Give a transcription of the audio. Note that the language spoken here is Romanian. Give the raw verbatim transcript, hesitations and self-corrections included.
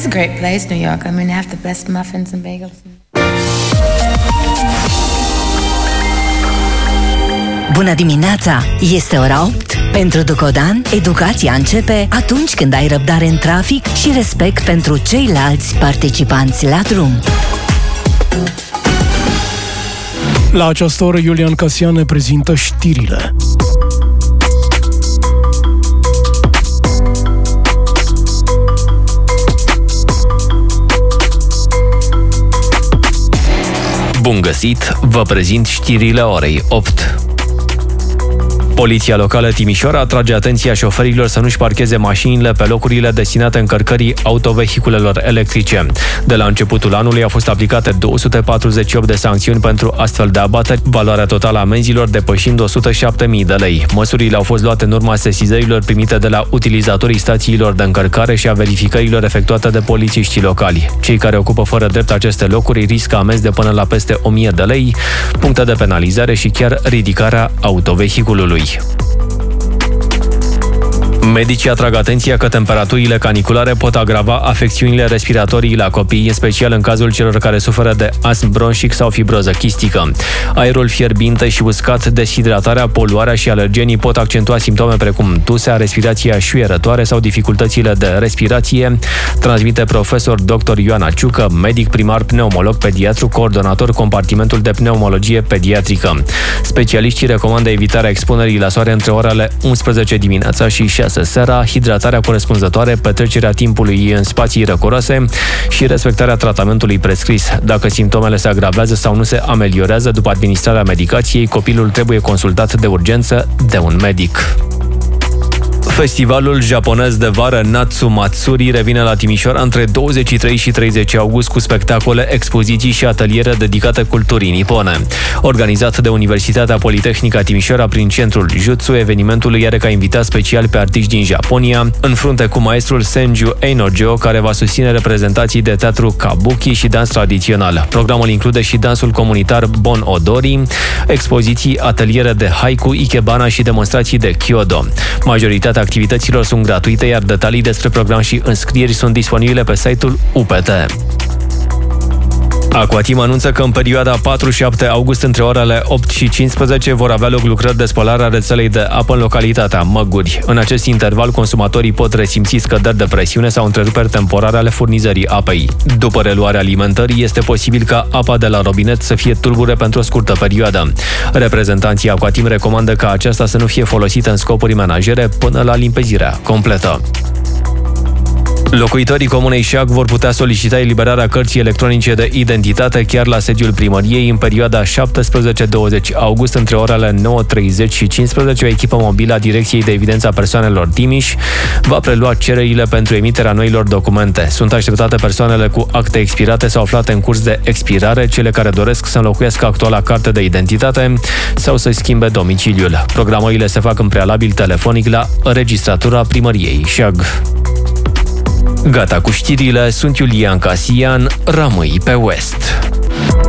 It's a great place, New York. I mean, they have the best muffins and bagels. Bună dimineața! Este ora opt. Pentru Ducodan, educația începe atunci când ai răbdare în trafic și respect pentru ceilalți participanți la drum. La această oră, Iulian Casian ne prezintă știrile. Bun găsit, vă prezint știrile orei opt. Poliția locală Timișoara atrage atenția șoferilor să nu-și parcheze mașinile pe locurile destinate încărcării autovehiculelor electrice. De la începutul anului au fost aplicate două sute patruzeci și opt de sancțiuni pentru astfel de abateri, valoarea totală a amenzilor depășind o sută șapte mii de lei. Măsurile au fost luate în urma sesizărilor primite de la utilizatorii stațiilor de încărcare și a verificărilor efectuate de polițiștii locali. Cei care ocupă fără drept aceste locuri riscă amenzi de până la peste o mie de lei, puncte de penalizare și chiar ridicarea autovehiculului. Medicii atrag atenția că temperaturile caniculare pot agrava afecțiunile respiratorii la copii, în special în cazul celor care suferă de astm bronșic sau fibroză chistică. Aerul fierbinte și uscat, deshidratarea, poluarea și alergenii pot accentua simptome precum tusea, respirația șuierătoare sau dificultățile de respirație, transmite profesor doctor Ioana Ciucă, medic primar pneumolog pediatru, coordonator compartimentul de pneumologie pediatrică. Specialiștii recomandă evitarea expunerii la soare între orele unsprezece dimineața și șase seara, hidratarea corespunzătoare, petrecerea timpului în spații răcoroase și respectarea tratamentului prescris. Dacă simptomele se agravează sau nu se ameliorează după administrarea medicației, copilul trebuie consultat de urgență de un medic. Festivalul japonez de vară Natsu Matsuri revine la Timișoara între douăzeci și trei și treizeci august cu spectacole, expoziții și ateliere dedicate culturii nipone. Organizat de Universitatea Politehnică a Timișoara prin Centrul Jutsu, evenimentul îi are ca invitat special pe artiști din Japonia, în frunte cu maestrul Senju Einojo, care va susține reprezentații de teatru kabuki și dans tradițional. Programul include și dansul comunitar Bon Odori, expoziții, ateliere de haiku, ikebana și demonstrații de kyodo. Majoritatea activităților sunt gratuite, iar detalii despre program și înscrieri sunt disponibile pe site-ul U P T. Aquatim anunță că în perioada patru șapte august între orele opt și cincisprezece vor avea loc lucrări de spălare a rețelei de apă în localitatea Măguri. În acest interval, consumatorii pot resimți scăderi de presiune sau întreruperi temporare ale furnizării apei. După reluarea alimentării, este posibil ca apa de la robinet să fie tulbure pentru o scurtă perioadă. Reprezentanții Aquatim recomandă ca aceasta să nu fie folosită în scopuri menajere până la limpezirea completă. Locuitorii Comunei Șag vor putea solicita eliberarea cărții electronice de identitate chiar la sediul primăriei în perioada șaptesprezece douăzeci august între orele nouă treizeci și cincisprezece. O echipă mobilă a Direcției de Evidență a Persoanelor Timiș va prelua cererile pentru emiterea noilor documente. Sunt așteptate persoanele cu acte expirate sau aflate în curs de expirare, cele care doresc să înlocuiască actuala carte de identitate sau să schimbe domiciliul. Programările se fac în prealabil telefonic la registratura primăriei Șag. Gata cu știrile, sunt Iulian Casian, rămâi pe West.